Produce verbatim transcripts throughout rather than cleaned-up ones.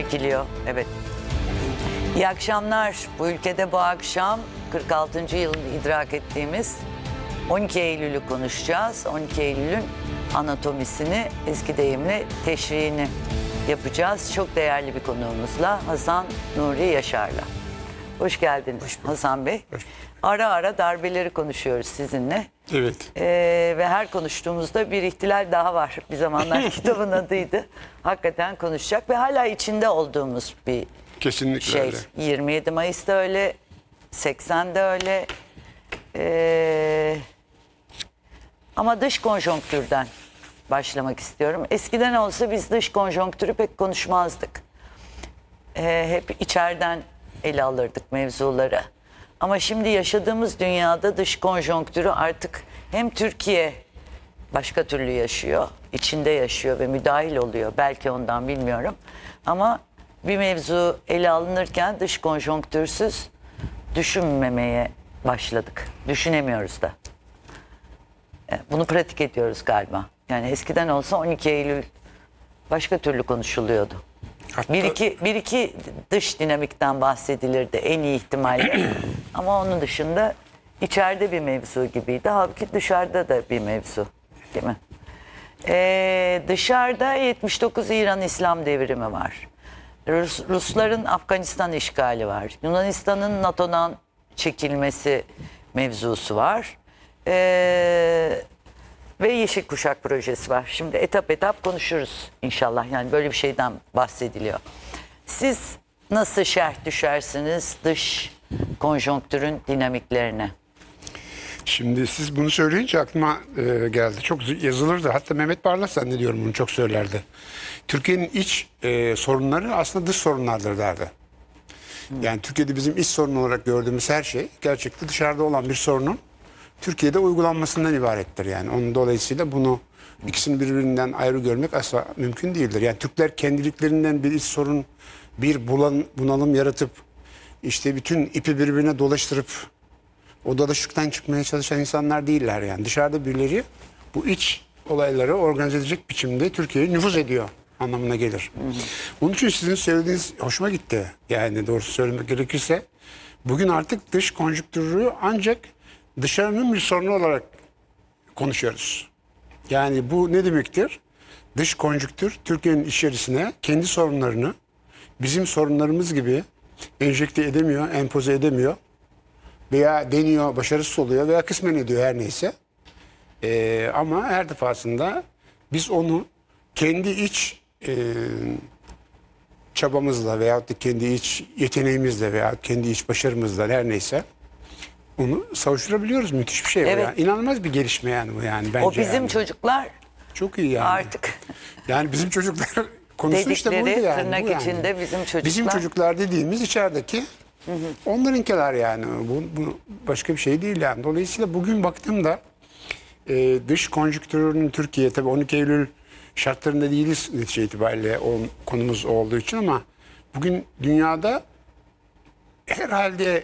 etkiliyor. Evet. İyi akşamlar. Bu ülkede bu akşam kırk altıncı yılını idrak ettiğimiz on iki Eylül'ü konuşacağız. on iki Eylül'ün anatomisini, eski deyimle teşriğini yapacağız. Çok değerli bir konuğumuzla, Hasan Nuri Yaşar'la. Hoş geldiniz Hoş Hasan Bey. Hoş ara ara darbeleri konuşuyoruz sizinle. Evet. Ee, ve her konuştuğumuzda bir ihtilal daha var. Bir zamanlar kitabın adıydı. Hakikaten konuşacak ve hala içinde olduğumuz bir Kesinlikle şey. öyle. yirmi yedi Mayıs'ta öyle, seksende öyle. Ee, ama dış konjonktürden başlamak istiyorum. Eskiden olsa biz dış konjonktürü pek konuşmazdık. Ee, hep içeriden ele alırdık mevzuları. Ama şimdi yaşadığımız dünyada dış konjonktürü artık hem Türkiye başka türlü yaşıyor, içinde yaşıyor ve müdahil oluyor. Belki ondan bilmiyorum. Ama bir mevzu ele alınırken dış konjonktürsüz düşünmemeye başladık. Düşünemiyoruz da. Bunu pratik ediyoruz galiba. Yani eskiden olsa on iki Eylül başka türlü konuşuluyordu. Hatta... Bir, iki, bir iki dış dinamikten bahsedilirdi en iyi ihtimalle. Ama onun dışında içeride bir mevzu gibiydi. Halbuki dışarıda da bir mevzu. Değil mi? Ee, dışarıda yetmiş dokuz İran İslam devrimi var. Rus, Rusların Afganistan işgali var. Yunanistan'ın NATO'dan çekilmesi mevzusu var. Ee, ve Yeşil Kuşak projesi var. Şimdi etap etap konuşuruz inşallah. Yani böyle bir şeyden bahsediliyor. Siz nasıl şerh düşersiniz dış konjonktürün dinamiklerine? Şimdi siz bunu söyleyince aklıma e, geldi. Çok yazılırdı. Hatta Mehmet Barlas zannediyorum bunu çok söylerdi. Türkiye'nin iç e, sorunları aslında dış sorunlardır derdi. Hmm. Yani Türkiye'de bizim iç sorun olarak gördüğümüz her şey gerçekten dışarıda olan bir sorunun Türkiye'de uygulanmasından ibarettir. Yani onun dolayısıyla bunu ikisini birbirinden ayrı görmek asla mümkün değildir. Yani Türkler kendiliklerinden bir iç sorun, bir bulan, bunalım yaratıp işte bütün ipi birbirine dolaştırıp o dolaşıktan çıkmaya çalışan insanlar değiller yani. Dışarıda birileri bu iç olayları organize edecek biçimde Türkiye'ye nüfuz ediyor anlamına gelir. Hı hı. Onun için sizin söylediğiniz hoşuma gitti. Yani doğrusu söylemek gerekirse bugün artık dış konjonktürü ancak dışarının bir sorunu olarak konuşuyoruz. Yani bu ne demektir? Dış konjonktür Türkiye'nin içerisine kendi sorunlarını bizim sorunlarımız gibi enjekte edemiyor, empoze edemiyor. Veya deniyor, başarısız oluyor veya kısmen ediyor her neyse. Ee, ama her defasında biz onu kendi iç e, çabamızla veyahut da kendi iç yeteneğimizle veya kendi iç başarımızla her neyse onu savuşturabiliyoruz. Müthiş bir şey evet. Bu yani. İnanılmaz bir gelişme yani bu yani bence. O bizim yani. Çocuklar çok iyi yani. Artık. Yani bizim çocuklar konusu işte buydu yani. Tırnak bu yani. içinde bizim çocuklar. Bizim çocuklar dediğimiz içerideki Hı hı. onlarınkiler yani. Bu, bu başka bir şey değil yani. Dolayısıyla bugün baktığımda e, dış konjonktürünün Türkiye tabii on iki Eylül şartlarında değiliz netice itibariyle o konumuz olduğu için ama bugün dünyada herhalde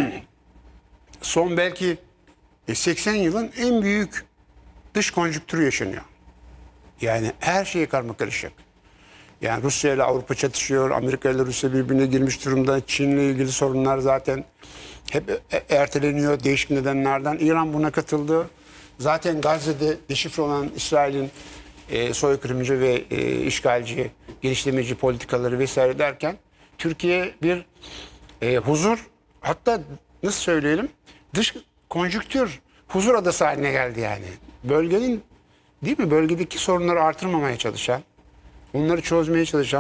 son belki seksen yılın en büyük dış konjonktürü yaşanıyor. Yani her şey karmakarışık. Yani Rusya ile Avrupa çatışıyor, Amerika ile Rusya birbirine girmiş durumda. Çin'le ilgili sorunlar zaten hep erteleniyor değişik nedenlerden. İran buna katıldı. Zaten Gazze'de deşifre olan İsrail'in e, soykırımcı ve e, işgalci, genişlemeci politikaları vesaire derken Türkiye bir e, huzur, hatta nasıl söyleyelim, dış konjonktür huzur adası haline geldi yani. Bölgenin, değil mi, bölgedeki sorunları artırmamaya çalışan, onları çözmeye çalışan